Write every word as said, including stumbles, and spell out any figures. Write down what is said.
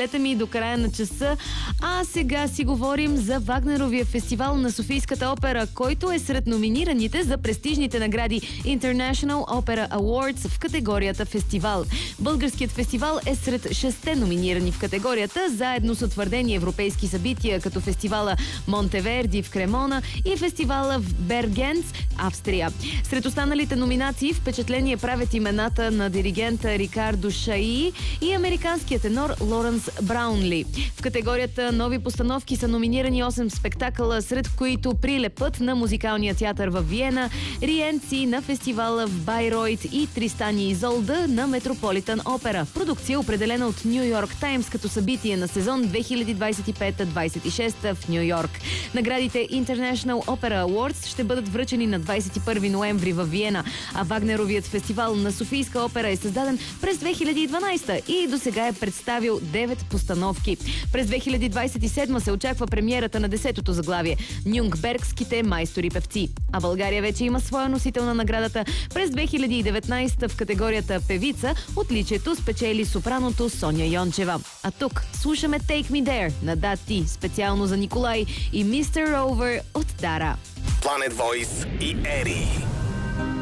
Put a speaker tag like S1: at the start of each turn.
S1: Пожелете ми до края на часа. А сега си говорим за Вагнеровия фестивал на Софийската опера, който е сред номинираните за престижните награди International Opera Awards в категорията фестивал. Българският фестивал е сред шесте номинирани в категорията, заедно с утвърдени европейски събития, като фестивала Монтеверди в Кремона и фестивала в Бергенц, Австрия. Сред останалите номинации впечатление правят имената на диригента Рикардо Шаи и американският тенор Лоренс Браунли. В категорията нови постановки са номинирани осем спектакъла, сред които Прилепът на музикалния театър в Виена, Риенци на фестивала в Байройт и Тристан и Изолда на Метрополитън опера. Продукция определена от Ню Йорк Таймс като събитие на сезон две хиляди двадесет и пета двадесет и шеста в Ню Йорк. Наградите International Opera Awards ще бъдат връчени на двадесет и първи ноември в Виена, а Вагнеровият фестивал на Софийска опера е създаден през две хиляди и дванадесета и до сега е представил девет постановки. През две хиляди двадесет и седма се очаква премиерата на десетото заглавие Нюрнбергските майстори-певци. А България вече има своя носител на наградата. През две хиляди и деветнадесета в категорията певица отличието спечели сопраното Соня Йончева. А тук слушаме Take Me There на Дати, специално за Николай и мистер Rover от Дара.
S2: Planet Voice и Ери.